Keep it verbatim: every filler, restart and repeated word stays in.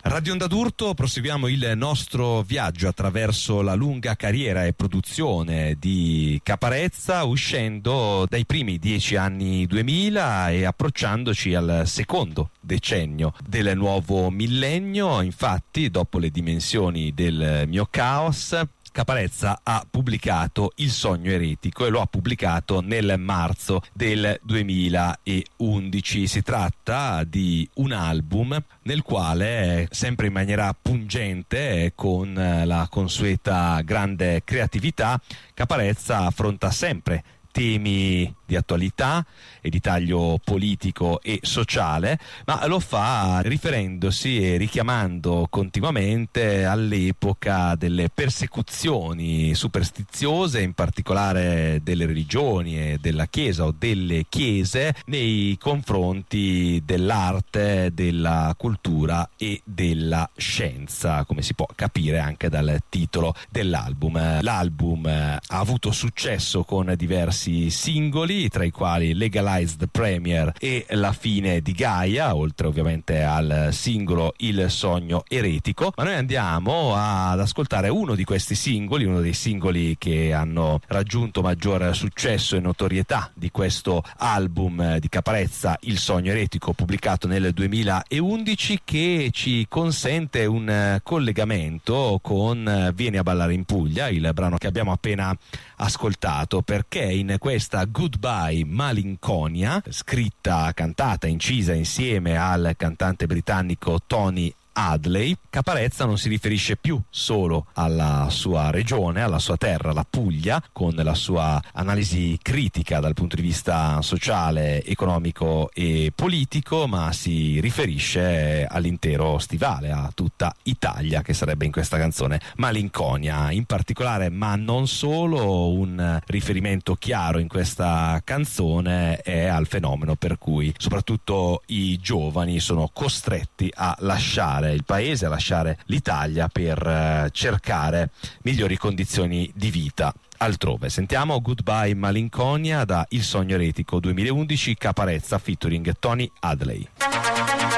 Radio Onda d'Urto, proseguiamo il nostro viaggio attraverso la lunga carriera e produzione di Caparezza, uscendo dai primi dieci anni duemila e approcciandoci al secondo decennio del nuovo millennio. Infatti, dopo le dimensioni del mio caos, Caparezza ha pubblicato Il sogno eretico e lo ha pubblicato nel marzo del duemilaundici. Si tratta di un album nel quale, sempre in maniera pungente, con la consueta grande creatività, Caparezza affronta sempre temi di attualità e di taglio politico e sociale, ma lo fa riferendosi e richiamando continuamente all'epoca delle persecuzioni superstiziose, in particolare delle religioni e della Chiesa o delle chiese, nei confronti dell'arte, della cultura e della scienza, come si può capire anche dal titolo dell'album. L'album ha avuto successo con diversi singoli, tra i quali Legalized Premier e La fine di Gaia, oltre ovviamente al singolo Il sogno eretico. Ma noi andiamo ad ascoltare uno di questi singoli, uno dei singoli che hanno raggiunto maggior successo e notorietà di questo album di Caparezza, Il sogno eretico, pubblicato nel duemilaundici, che ci consente un collegamento con Vieni a ballare in Puglia, il brano che abbiamo appena ascoltato, perché in questa Goodbye Malinconia, scritta, cantata, incisa insieme al cantante britannico Tony Hadley, Caparezza non si riferisce più solo alla sua regione, alla sua terra, la Puglia, con la sua analisi critica dal punto di vista sociale, economico e politico, ma si riferisce all'intero stivale, a tutta Italia, che sarebbe in questa canzone Malinconia. In particolare, ma non solo, un riferimento chiaro in questa canzone è al fenomeno per cui soprattutto i giovani sono costretti a lasciare il paese, a lasciare l'Italia per eh, cercare migliori condizioni di vita altrove. Sentiamo Goodbye Malinconia da Il sogno eretico duemilaundici, Caparezza featuring Tony Hadley.